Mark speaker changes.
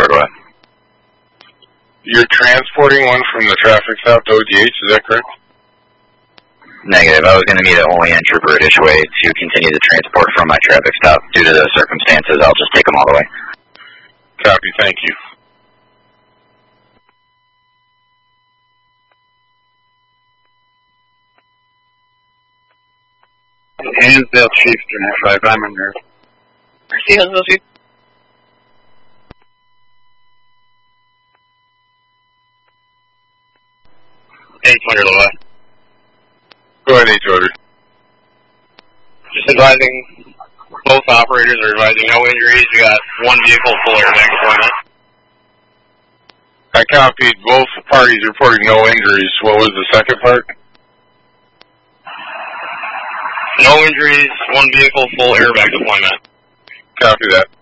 Speaker 1: go ahead.
Speaker 2: You're transporting one from the traffic stop to ODH, is that correct?
Speaker 1: Negative. I was going to meet at Olean Trooper at Ishway to continue the transport from my traffic stop. Due to the circumstances, I'll just take them all the way.
Speaker 2: Copy, thank you.
Speaker 3: Hansdale Chief, Junior 5, I'm in there.
Speaker 4: Mercy, Hansdale Chief.
Speaker 3: H-Order, Loa.
Speaker 2: Go ahead, H-Order.
Speaker 3: Just advising, both operators are advising no injuries. We got one vehicle full airbag deployment.
Speaker 2: I copied both parties reporting no injuries. What was the second part?
Speaker 3: No injuries, one vehicle full airbag deployment.
Speaker 2: Copy that.